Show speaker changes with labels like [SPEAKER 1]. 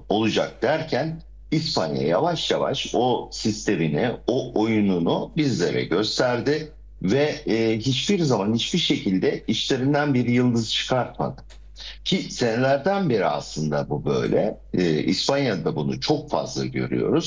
[SPEAKER 1] olacak derken İspanya yavaş yavaş o sistemini, o oyununu bizlere gösterdi ve hiçbir zaman hiçbir şekilde işlerinden bir yıldız çıkartmadı. Ki senelerden beri aslında bu böyle. İspanya'da bunu çok fazla görüyoruz.